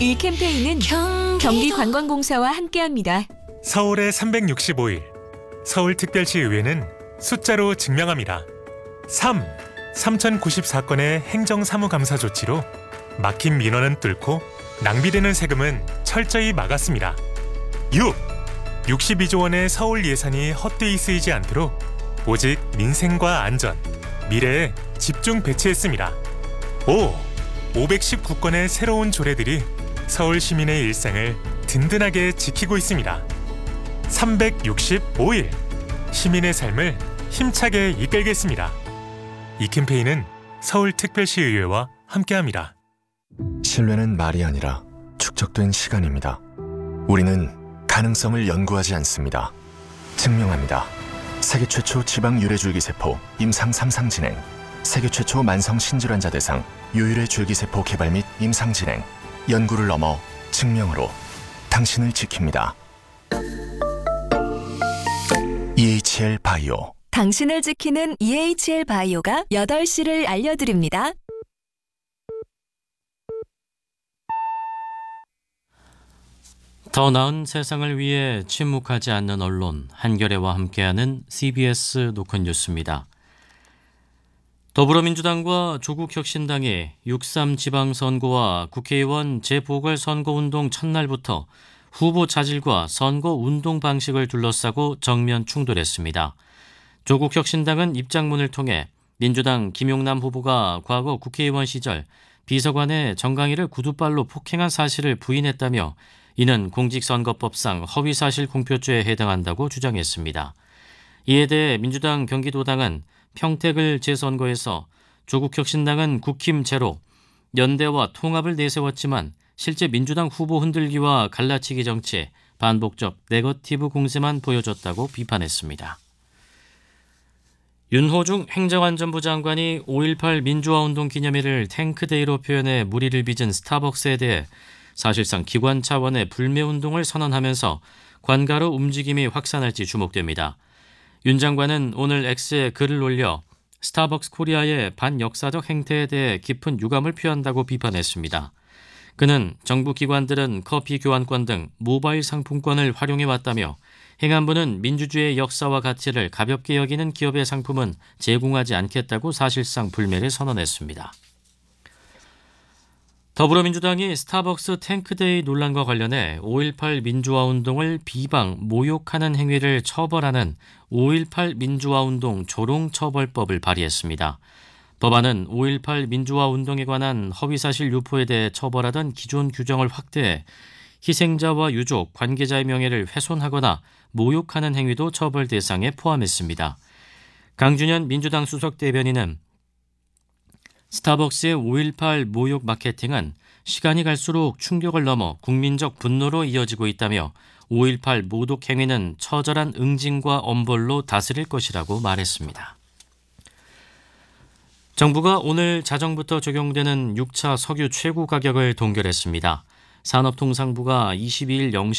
이 캠페인은 경기관광공사와 함께합니다. 서울의 365일 서울특별시의회는 숫자로 증명합니다. 3094건의 행정사무감사 조치로 막힌 민원은 뚫고 낭비되는 세금은 철저히 막았습니다. 62조 원의 서울 예산이 헛되이 쓰이지 않도록 오직 민생과 안전, 미래에 집중 배치했습니다. 519건의 새로운 조례들이 서울 시민의 일상을 든든하게 지키고 있습니다. 365일 시민의 삶을 힘차게 이끌겠습니다. 이 캠페인은 서울특별시의회와 함께합니다. 신뢰는 말이 아니라 축적된 시간입니다. 우리는 가능성을 연구하지 않습니다. 증명합니다. 세계 최초 지방 유래줄기세포 임상 3상 진행, 세계 최초 만성 신질환자 대상 유유래 줄기세포 개발 및 임상 진행, 연구를 넘어 증명으로 당신을 지킵니다. EHL 바이오. 당신을 지키는 EHL 바이오가 8시를 알려드립니다. 더 나은 세상을 위해 침묵하지 않는 언론, 한겨레와 함께하는 CBS 노컷 뉴스입니다. 더불어민주당과 조국혁신당이 6.3 지방선거와 국회의원 재보궐선거운동 첫날부터 후보 자질과 선거운동 방식을 둘러싸고 정면 충돌했습니다. 조국혁신당은 입장문을 통해 민주당 김용남 후보가 과거 국회의원 시절 비서관의 정강이를 구두발로 폭행한 사실을 부인했다며 이는 공직선거법상 허위사실 공표죄에 해당한다고 주장했습니다. 이에 대해 민주당 경기도당은 평택을 재선거에서 조국혁신당은 국힘 제로, 연대와 통합을 내세웠지만 실제 민주당 후보 흔들기와 갈라치기 정치에 반복적 네거티브 공세만 보여줬다고 비판했습니다. 윤호중 행정안전부 장관이 5.18 민주화운동 기념일을 탱크데이로 표현해 물의를 빚은 스타벅스에 대해 사실상 기관 차원의 불매운동을 선언하면서 관가로 움직임이 확산할지 주목됩니다. 윤 장관은 오늘 X에 글을 올려 스타벅스 코리아의 반역사적 행태에 대해 깊은 유감을 표한다고 비판했습니다. 그는 정부 기관들은 커피 교환권 등 모바일 상품권을 활용해왔다며 행안부는 민주주의의 역사와 가치를 가볍게 여기는 기업의 상품은 제공하지 않겠다고 사실상 불매를 선언했습니다. 더불어민주당이 스타벅스 탱크데이 논란과 관련해 5.18 민주화운동을 비방, 모욕하는 행위를 처벌하는 5.18 민주화운동 조롱처벌법을 발의했습니다. 법안은 5.18 민주화운동에 관한 허위사실 유포에 대해 처벌하던 기존 규정을 확대해 희생자와 유족, 관계자의 명예를 훼손하거나 모욕하는 행위도 처벌 대상에 포함했습니다. 강준현 민주당 수석 대변인은 스타벅스의 5.18 모욕 마케팅은 시간이 갈수록 충격을 넘어 국민적 분노로 이어지고 있다며 5.18 모독 행위는 처절한 응징과 엄벌로 다스릴 것이라고 말했습니다. 정부가 오늘 자정부터 적용되는 6차 석유 최고 가격을 동결했습니다. 산업통상부가 22일 0시